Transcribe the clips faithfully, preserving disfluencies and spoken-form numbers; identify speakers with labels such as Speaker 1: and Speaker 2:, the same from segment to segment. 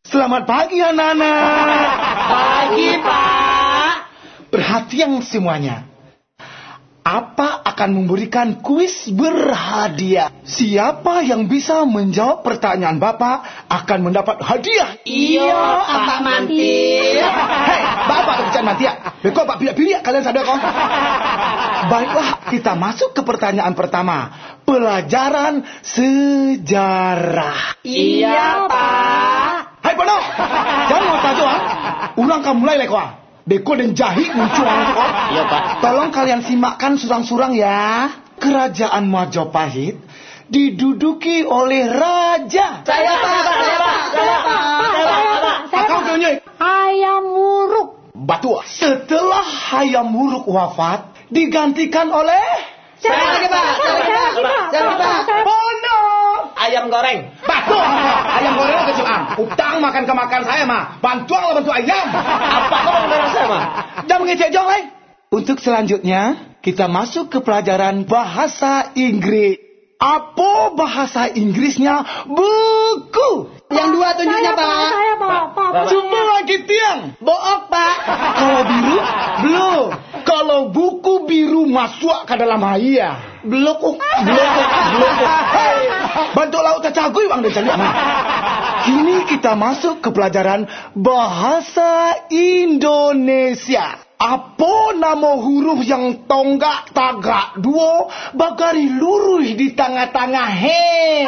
Speaker 1: Selamat pagi anak-anak.
Speaker 2: Pagi, Pak.
Speaker 1: Perhatian semuanya. Apa akan memberikan kuis berhadiah. Siapa yang bisa menjawab pertanyaan Bapak akan mendapat hadiah.
Speaker 2: Iya, Pak Manti.
Speaker 1: Hei, Bapak bicara Manti ya. Bekok Pak pilih-pilih kalian sadar kok. Baiklah, kita masuk ke pertanyaan pertama. Pelajaran sejarah.
Speaker 2: Iya, Pak.
Speaker 1: Hai Pono, jangan mau tahu ah. Ulang kamu mulai lek wah. Beko dan jahit muncul kok.
Speaker 2: Iya, Pak.
Speaker 1: Tolong kalian simakkan surang-surang ya. Kerajaan Majapahit diduduki oleh raja.
Speaker 2: Saya, Pak. Saya, Pak. Saya, Pak. Saya, Pak.
Speaker 1: Kau tunjuk.
Speaker 3: Hayam Wuruk.
Speaker 1: Batu. Setelah Hayam Wuruk wafat, digantikan oleh
Speaker 2: Saya lagi, Pak. Saya lagi, Pak. Saya lagi, Pak.
Speaker 1: Pono.
Speaker 2: Ayam goreng.
Speaker 1: Batu. Ayam goreng kecil am. Utang makan ke makan saya mah. Bantuan lah bantu ayam.
Speaker 2: Apa kau mengenai saya, Pak?
Speaker 1: Jangan mengecek jong lain. Untuk selanjutnya, kita masuk ke pelajaran bahasa Inggris. Apa bahasa Inggrisnya? Buku.
Speaker 2: Yang dua tunjuknya,
Speaker 3: Saya,
Speaker 2: Pak.
Speaker 3: Saya, Pak. Pak.
Speaker 1: Coba lagi tiang.
Speaker 2: Book, Pak.
Speaker 1: Kalau biru, belum. Kalau buku biru masuk ke dalam haya.
Speaker 2: Blokuk.
Speaker 1: Blokuk, blokuk. Hei, bantu laut cacagui bang dan cari aman. Kini kita masuk ke pelajaran bahasa Indonesia. Apa nama huruf yang tonggak tagak dua bagari lurus di tengah-tengah he?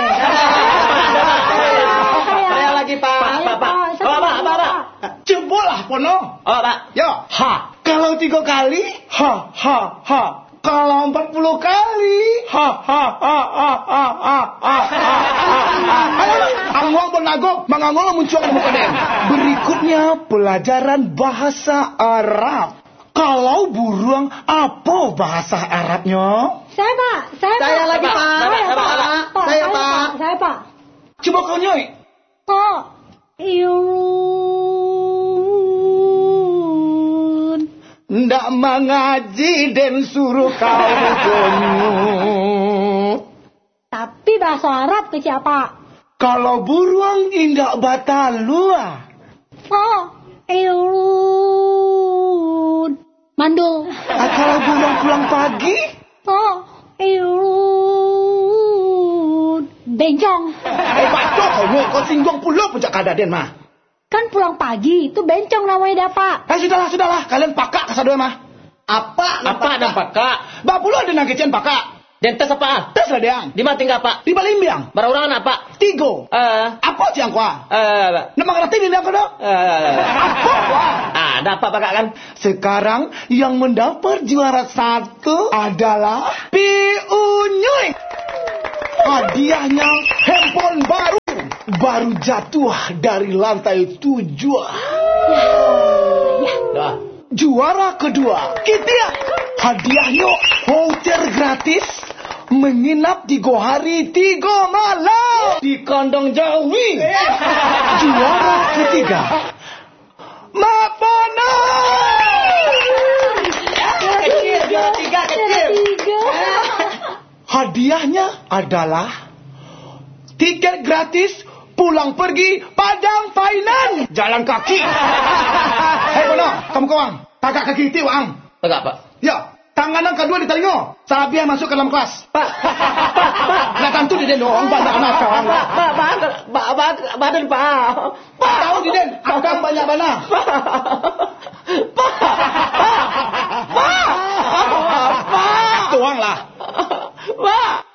Speaker 2: Saya lagi, Pak. Pak, Pak. Oh, Pak, Pak, Pak.
Speaker 1: Cobalah Pono.
Speaker 2: Oh, Pak.
Speaker 1: Yo, ha. Kalau tiga kali, ha, ha, ha. Kalau empat puluh kali, ha, ha, ha, ha, ha, ha, ha, ha. Angwang benago, mangangol muncul di muka den. Berikutnya pelajaran bahasa Arab. Kalau burung, apa bahasa Arabnya?
Speaker 3: Saya, Pak. Saya,
Speaker 2: Saya
Speaker 3: Pak.
Speaker 2: lagi, Pak.
Speaker 3: Saya,
Speaker 2: Saya,
Speaker 3: Pak.
Speaker 2: Pak. Saya, Pak.
Speaker 3: Saya, Pak.
Speaker 1: Coba kau nyoi.
Speaker 3: Pak. Yun.
Speaker 1: Ndak mengaji dan suruh kau bunyi.
Speaker 3: Tapi bahasa Arab ke siapa?
Speaker 1: Kalau burung indak batalua.
Speaker 3: Oh, Yun. Mandul.
Speaker 1: Ah, kalau burung pulang pagi,
Speaker 3: Oh, Yun. Bencong.
Speaker 1: eh batok kau nyoi. Kau singgung pula puncak kadaden mah.
Speaker 3: Kan pulang pagi, itu bencong namanya dah, Pak.
Speaker 1: Eh sudahlah, sudahlah. Kalian pakak kesadua mah.
Speaker 2: Apa? Apa dan Pak?
Speaker 1: Bak pula ada nagecian pakak.
Speaker 2: Dan tes apa?
Speaker 1: Tes lah diang.
Speaker 2: Di mana tinggal, Pak?
Speaker 1: Di Balimbiang.
Speaker 2: Berorangan apa?
Speaker 1: Tigo.
Speaker 2: Eh,
Speaker 1: Apa siang kuah?
Speaker 2: eh,
Speaker 1: Nama ngerti ini dia kau
Speaker 2: eh.
Speaker 1: Apa kuah?
Speaker 2: Ada apa, Pak, kan?
Speaker 1: Sekarang yang mendapat juara satu adalah Piunyuy. Hadiahnya handphone baru. Baru jatuh dari lantai tujuh.
Speaker 2: Dah.
Speaker 1: Juara kedua, kita hadiahnya voucher gratis menginap di Gohari tiga malam di kandang Jawi. Juara ketiga, Mapana.
Speaker 2: Kecil, juara tiga, kecil.
Speaker 3: Tiga.
Speaker 1: Hadiahnya adalah tiket gratis pulang pergi Padang Finance jalan kaki. Hei Bono, kamu kawan, tagak kaki itu ang.
Speaker 2: Tegak, Pak.
Speaker 1: Ya, tangan yang kedua di telinga. Sabiah masuk ke dalam kelas.
Speaker 2: Pak, Pak, Pak.
Speaker 1: Nah tentu di den doang banyak anak kawan.
Speaker 2: Pak, Pak, Pak, Pak, Pak, badan, Pak.
Speaker 1: Pak tahu di den, akang banyak mana?
Speaker 2: Pak, Pak, Pak, Pak, Pak.
Speaker 1: Tuang lah.
Speaker 2: Pak.